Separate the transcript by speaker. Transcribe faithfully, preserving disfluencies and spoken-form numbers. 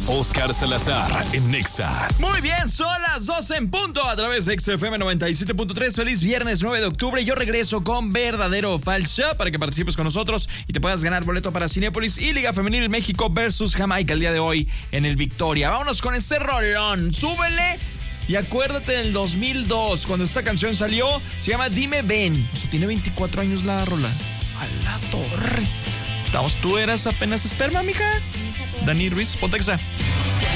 Speaker 1: Oscar Salazar en Nexa.
Speaker 2: Muy bien, son las doce en punto a través de X F M noventa y siete punto tres. Feliz viernes nueve de octubre. Yo regreso con Verdadero o Falso para que participes con nosotros y te puedas ganar boleto para Cinépolis y Liga Femenil México versus Jamaica el día de hoy en el Victoria. Vámonos con este rolón. Súbele. Y acuérdate del dos mil dos, cuando esta canción salió, se llama Dime Ven. O sea, tiene veinticuatro años la rola. A la torre. Estamos, tú eras apenas esperma, mija. Dani Ruiz, Pontexa.